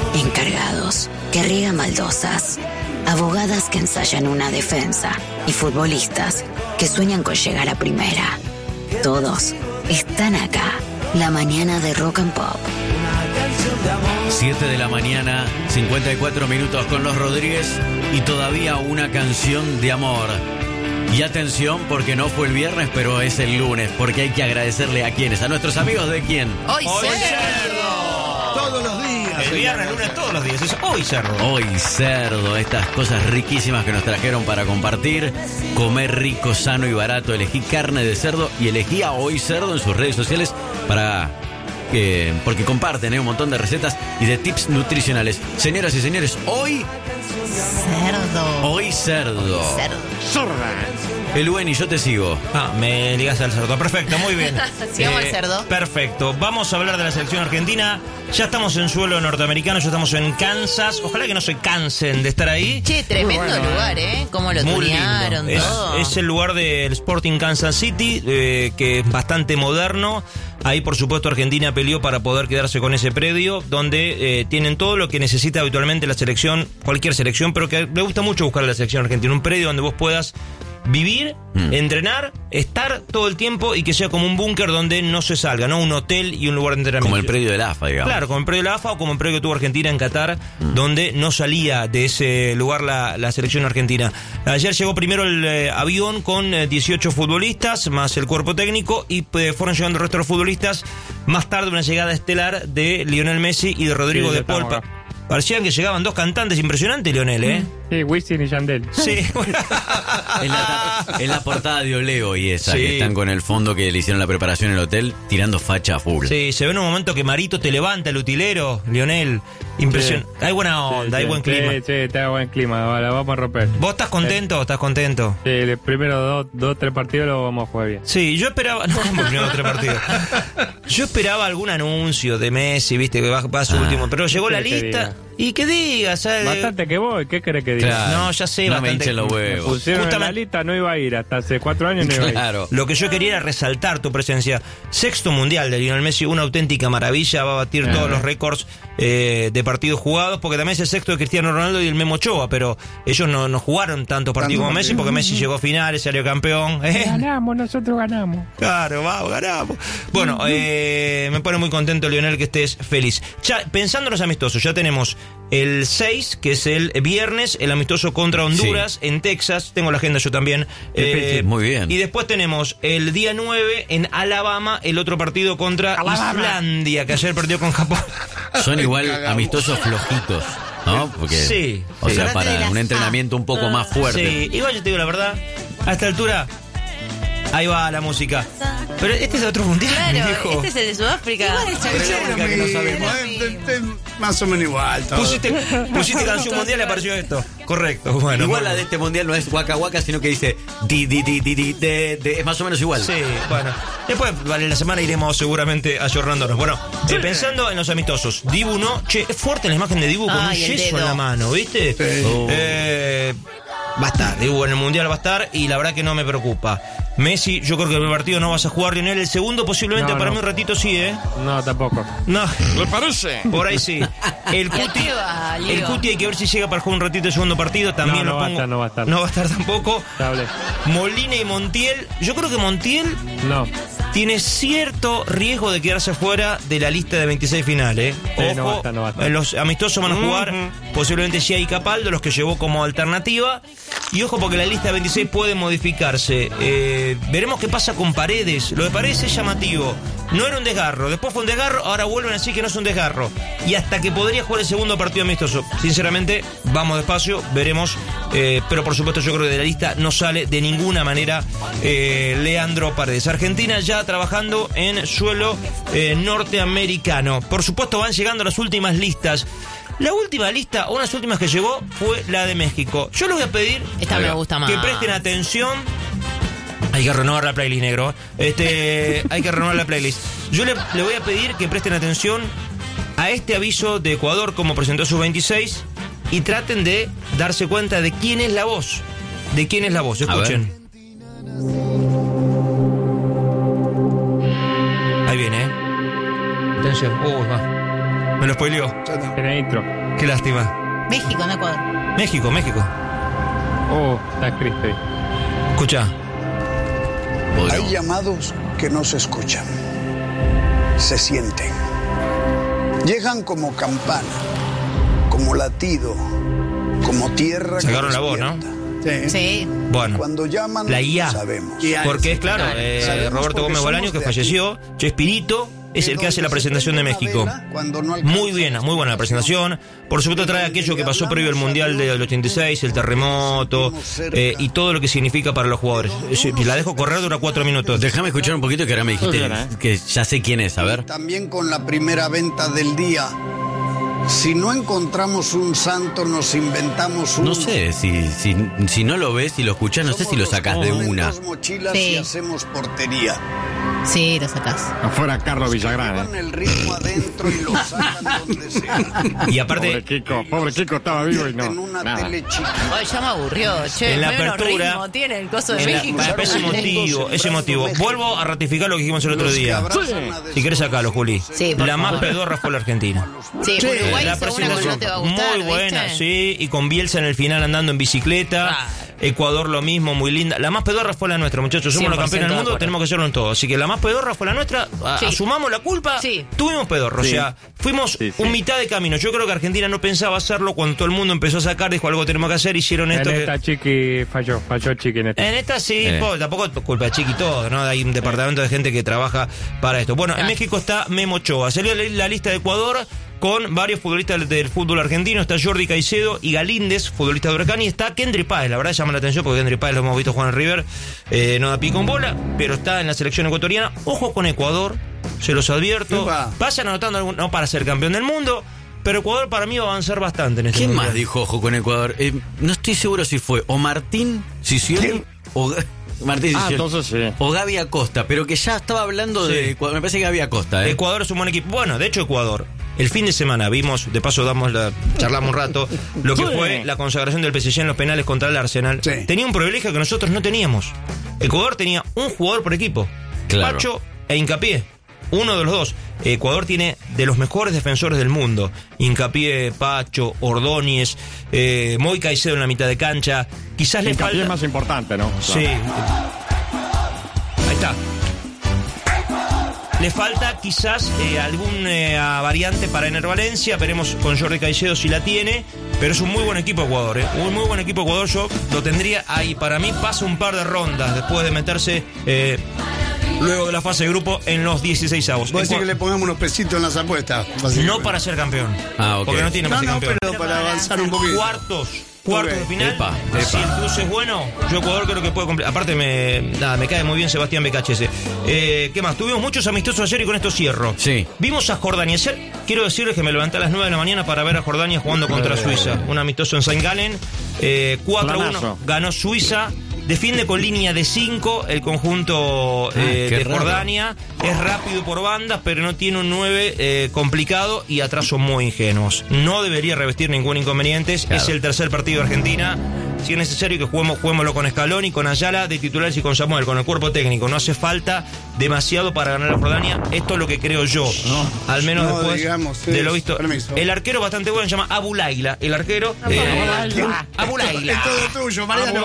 encargados que riegan baldosas, abogadas que ensayan una defensa y futbolistas que sueñan con llegar a primera. Todos están acá. La mañana de Rock and Pop. 7 de la mañana, 54 minutos con Los Rodríguez y todavía una canción de amor. Y atención, porque no fue el viernes, pero es el lunes, porque hay que agradecerle a quienes, a nuestros amigos de quién. Hoy Cerdo. Todos los días. El viernes, el lunes, todos los días. Es Hoy Cerdo. Hoy Cerdo, estas cosas riquísimas que nos trajeron para compartir. Comer rico, sano y barato. Elegí carne de cerdo y elegí a Hoy Cerdo en sus redes sociales porque comparten un montón de recetas y de tips nutricionales. Señoras y señores, Hoy Cerdo. Zorra. Elueni, yo te sigo. Me ligas al cerdo. Perfecto, muy bien. Sigamos al cerdo. Perfecto. Vamos a hablar de la selección argentina. Ya estamos en suelo norteamericano, ya estamos en Kansas. Ojalá que no se cansen de estar ahí. Che, tremendo lugar, ¿eh? Cómo lo Muy tunearon, lindo. todo. Es el lugar del Sporting Kansas City, que es bastante moderno. Ahí, por supuesto, Argentina peleó para poder quedarse con ese predio, donde tienen todo lo que necesita habitualmente la selección, cualquier selección, pero que le gusta mucho buscar a la selección argentina. Un predio donde vos puedas vivir, entrenar, estar todo el tiempo y que sea como un búnker donde no se salga, ¿no? Un hotel y un lugar de entrenamiento. Como el predio de la AFA, digamos. Claro, como el predio de la AFA o como el predio que tuvo Argentina en Qatar, donde no salía de ese lugar la selección argentina. Ayer llegó primero el avión con 18 futbolistas, más el cuerpo técnico, y fueron llegando el resto de los futbolistas. Más tarde una llegada estelar de Lionel Messi y de Rodrigo de Paul. Parecían que llegaban dos cantantes impresionantes, Lionel, ¿eh? Sí, Wisin y Yandel. Sí. Es la portada de Oleo y esa, Sí. que están con el fondo que le hicieron la preparación en el hotel, tirando facha a full. Sí, se ve en un momento que Marito te levanta el utilero, Lionel. Impresionante. Sí. Hay buena onda, hay buen clima. Sí, está buen clima, la vamos a romper. ¿Vos estás contento? ¿Estás contento? Sí, los primeros dos, tres partidos lo vamos a jugar bien. Sí, yo esperaba... No, primero otro partido. Yo esperaba algún anuncio de Messi, viste, que va a su último. Pero llegó la ¿qué lista... diga? Y que diga, ¿sabes? Bastante que voy, ¿qué querés que diga? Claro. No, ya sé, No me bastante. hinchen los Me huevos. pusieron en la Justamente- lista, no iba a ir, hasta hace 4 años no iba a ir. Claro. Lo que yo quería era resaltar tu presencia. Sexto mundial de Lionel Messi, una auténtica maravilla. Va a batir todos los récords de partidos jugados, porque también es el sexto de Cristiano Ronaldo y el Memo Ochoa, pero ellos no jugaron tantos partidos como Messi, porque Messi llegó a finales, salió campeón. Ganamos, nosotros ganamos. Claro, vamos, ganamos. Bueno, me pone muy contento, Lionel, que estés feliz. Ya, pensando en los amistosos, ya tenemos el 6, que es el viernes, el amistoso contra Honduras en Texas. Tengo la agenda yo también. Muy bien. Y después tenemos el día 9 en Alabama, el otro partido contra Islandia, que ayer perdió con Japón. Son igual amistosos flojitos, ¿no? Porque, Sí. O sea, Sí. para un entrenamiento un poco más fuerte. Sí, igual yo te digo la verdad, a esta altura, ahí va la música. Pero este es otro mundial, Claro, viejo. este es el de Sudáfrica. que no sabemos. Más o menos igual. Todo. Pusiste canción mundial y apareció esto. Correcto, bueno. Igual la de este mundial no es Waka Waka, sino que dice es más o menos igual. Sí, bueno. Después, vale, la semana iremos seguramente ayornándonos. Bueno, pensando en los amistosos. Dibu no. Che, es fuerte la imagen de Dibu con un Ay, el yeso dedo. en la mano, ¿viste? Va a estar, Dibu en el mundial va a estar y la verdad que no me preocupa. Messi, yo creo que el partido no vas a jugar, Lionel. El segundo posiblemente No, para no. mí un ratito sí, ¿eh? No, tampoco. No, ¿Le parece? por ahí sí. El ¿Y a Cuti, qué va, Leo? el Cuti hay que ver si llega para jugar un ratito el segundo partido. También No, lo no va a pongo. estar, no va a estar. No va a estar tampoco. Ya hablé. Molina y Montiel. Yo creo que Montiel No. tiene cierto riesgo de quedarse fuera de la lista de 26 finales. Sí, Ojo, no va a estar, no va a estar. en los amistosos van a jugar posiblemente Gia y Capaldo, los que llevó como alternativa. Y ojo porque la lista de 26 puede modificarse. Veremos qué pasa con Paredes. Lo de Paredes es llamativo. No era un desgarro, después fue un desgarro, ahora vuelven a decir que no es un desgarro. Y hasta que podría jugar el segundo partido amistoso. Sinceramente, vamos despacio, veremos. Pero por supuesto yo creo que de la lista no sale de ninguna manera Leandro Paredes. Argentina ya trabajando en suelo norteamericano. Por supuesto van llegando las últimas listas. La última lista, o unas últimas que llegó, fue la de México. Yo les voy a pedir Esta me gusta más. que presten atención. Hay que renovar la playlist, negro. Hay que renovar la playlist. Yo le voy a pedir que presten atención a este aviso de Ecuador, como presentó sus 26, y traten de darse cuenta de quién es la voz. De quién es la voz. Escuchen. Ahí viene, ¿eh? Atención. Va. Me lo spoileó. Tiene intro. Qué lástima. México, no Ecuador. México. Oh, está escrito ahí. Escucha. Bueno, Hay llamados que no se escuchan, se sienten. Llegan como campana, como latido, como tierra que Sacaron la voz, ¿no? despierta. Sí. Bueno. Cuando llaman, La IA. sabemos. Porque es claro, Sabemos Roberto porque Gómez Bolaño, somos que de falleció, Chespirito, es el que hace la presentación de México. Muy bien, muy buena la presentación. Por supuesto trae aquello que pasó previo al Mundial del 86, el terremoto, y todo lo que significa para los jugadores. La dejo correr, dura 4 minutos. déjame escuchar un poquito que ahora me dijiste Funciona, ¿eh? que ya sé quién es, a ver. También con la primera venta del día. Si no encontramos un santo, nos inventamos un. No sé, si no lo ves y lo escuchás, no sé si lo sacás de una. Mochilas Sí. y hacemos portería. Sí, lo sacás. Afuera Carlos Villagrán, Llevan el ritmo adentro y lo sacan donde sea. Y aparte, Pobre Kiko estaba vivo y no. En una Nada. tele chiquita. Ay, ya me aburrió, che. En la menos apertura, ritmo tiene el coso de en la- México. es emotivo. Vuelvo a ratificar lo que dijimos el otro Los que día. abrazan a Si querés sacalo, Juli. Sí, por La más favor. pedorra fue la Argentina. Sí, Uruguay La hizo una que presentación no te va a gustar, muy buena, ¿viste? sí, y con Bielsa en el final andando en bicicleta. Claro. Ecuador lo mismo, muy linda. La más pedorra fue la nuestra, muchachos. Somos los 100% campeones del de mundo, acuerdo. tenemos que hacerlo en todo. Así que la más pedorra fue la nuestra. Sí. Asumamos la culpa. Sí. Tuvimos pedorro. O sea, fuimos Sí, sí. un mitad de camino. Yo creo que Argentina no pensaba hacerlo cuando todo el mundo empezó a sacar, dijo algo tenemos que hacer, hicieron esto. En que- esta Chiqui falló Chiqui en esta. En esta sí, tampoco es culpa de Chiqui todo, ¿no? Hay un departamento de gente que trabaja para esto. Bueno, en México está Memo Ochoa. Salió la lista de Ecuador con varios futbolistas del fútbol argentino. Está Jordi Caicedo y Galíndez, futbolista de Huracán, y está Kendry Páez. La verdad llama la atención porque Kendry Páez lo hemos visto jugar en River, no da pico en bola, pero está en la selección ecuatoriana. Ojo con Ecuador, se los advierto. Epa. Vayan anotando, no para ser campeón del mundo, pero Ecuador para mí va a avanzar bastante en este ¿Quién mundial. más dijo ojo con Ecuador? No estoy seguro si fue o Martín Sicioli o Martín Sicioli Entonces sí. o Gaby Acosta, pero que ya estaba hablando Sí. de Ecuador. Me parece que Gaby Acosta, ¿eh? Ecuador es un buen equipo. Bueno, de hecho, Ecuador. El fin de semana vimos, de paso charlamos un rato, lo que Sí. fue la consagración del PSG en los penales contra el Arsenal. Sí. Tenía un privilegio que nosotros no teníamos. Ecuador tenía un jugador por equipo. Claro. Pacho e Hincapié. Uno de los dos. Ecuador tiene de los mejores defensores del mundo. Hincapié, Pacho, Ordóñez, Moy Caicedo en la mitad de cancha. Quizás le Hincapié falta... es más importante, ¿no? Sí. Ahí está. Le falta quizás alguna variante para Ener Valencia. Veremos con Jordi Caicedo si la tiene. Pero es un muy buen equipo Ecuador, ¿eh? Un muy buen equipo Ecuador. Yo lo tendría ahí. Para mí pasa un par de rondas después de meterse luego de la fase de grupo en los 16avos. Vos decís que le pongamos unos pesitos en las apuestas. básicamente. No para ser campeón. Ah, ok. Porque no tiene más No, de no, campeón. pero para avanzar un poquito. Cuartos Ok. de final. Epa. Si el cruce es bueno, yo Ecuador creo que puede cumplir. Aparte me cae muy bien Sebastián Becachese. ¿Qué más? Tuvimos muchos amistosos ayer y con esto cierro. Sí. Vimos a Jordania. Ayer quiero decirles que me levanté a las 9 de la mañana para ver a Jordania jugando contra Suiza. Un amistoso en Saint Gallen. 4-1 Planazo. ganó Suiza. Defiende con línea de 5 el conjunto qué de raro. Jordania. Es rápido por bandas, pero no tiene un 9 complicado y atrás son muy ingenuos. No debería revestir ningún inconveniente. Claro. Es el tercer partido de Argentina. Si es necesario que juguémoslo con Scaloni, con Ayala de titulares y con Samuel, con el cuerpo técnico. No hace falta demasiado para ganar a Jordania. Esto es lo que creo yo. Al menos no, después digamos, sí, de lo visto. permiso. El arquero bastante bueno se llama Abu Laila. El arquero. Abu Laila. Es todo tuyo, Mariano.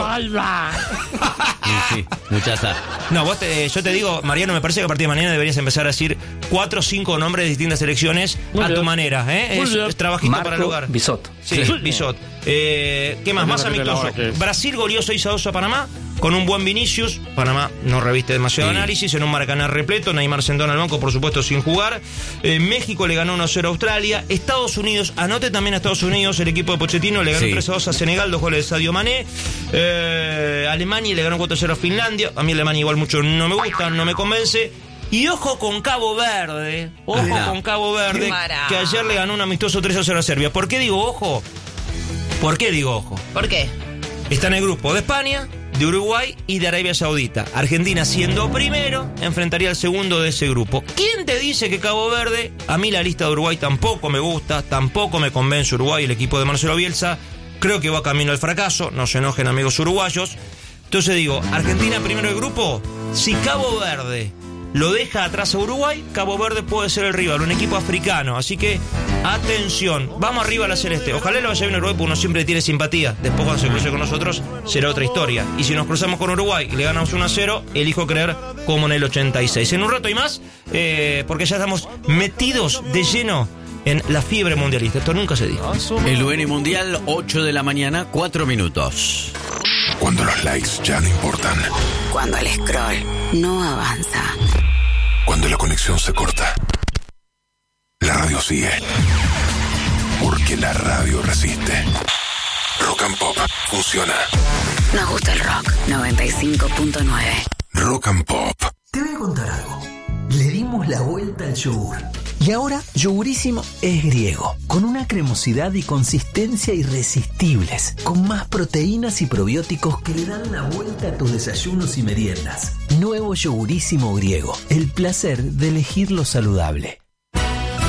Sí, muchacha. No, yo te digo, Mariano, me parece que a partir de mañana deberías empezar a decir 4 o 5 nombres de distintas selecciones Muy a tu bien. manera, ¿eh? Muy bien. Es trabajito para el hogar. Bisot. Sí, Bisot. ¿Qué más? Más Bueno, amistoso. la hora que es. Brasil goleó 6-2 a Panamá con un buen Vinicius. Panamá no reviste demasiado Sí. análisis. En un Maracaná repleto. Neymar Sendón al banco, por supuesto, sin jugar. México le ganó 1-0 a Australia. Estados Unidos, anote también a Estados Unidos. El equipo de Pochettino le ganó Sí. 3-2 a Senegal. 2 goles de Sadio Mané. Alemania le ganó 4-0 a Finlandia. A mí Alemania igual mucho no me gusta, no me convence. Y ojo con Cabo Verde. Ojo Ajá. con Cabo Verde. Mará. Que ayer le ganó un amistoso 3-0 a Serbia. ¿Por qué digo ojo? ¿Por qué digo ojo? ¿Por qué? Está en el grupo de España, de Uruguay y de Arabia Saudita. Argentina, siendo primero, enfrentaría al segundo de ese grupo. ¿Quién te dice que Cabo Verde? A mí la lista de Uruguay tampoco me gusta, tampoco me convence Uruguay, el equipo de Marcelo Bielsa. Creo que va camino al fracaso, no se enojen amigos uruguayos. Entonces digo, Argentina primero del grupo, si Cabo Verde lo deja atrás a Uruguay, Cabo Verde puede ser el rival, un equipo africano. Así que, atención, vamos arriba a la celeste. Ojalá le vaya bien a Uruguay, porque uno siempre tiene simpatía. Después, cuando se cruce con nosotros, será otra historia. Y si nos cruzamos con Uruguay y le ganamos 1-0, elijo creer como en el 86. En un rato y más, porque ya estamos metidos de lleno en la fiebre mundialista. Esto nunca se dijo. El UNI Mundial, 8 de la mañana, 4 minutos. Cuando los likes ya no importan. Cuando el scroll no avanza. Cuando la conexión se corta. La radio sigue. Porque la radio resiste. Rock and Pop funciona. Nos gusta el rock. 95.9. Rock and Pop. Te voy a contar algo. Le dimos la vuelta al yogur. Y ahora Yogurísimo es griego, con una cremosidad y consistencia irresistibles, con más proteínas y probióticos que le dan la vuelta a tus desayunos y meriendas. Nuevo Yogurísimo griego, el placer de elegir lo saludable.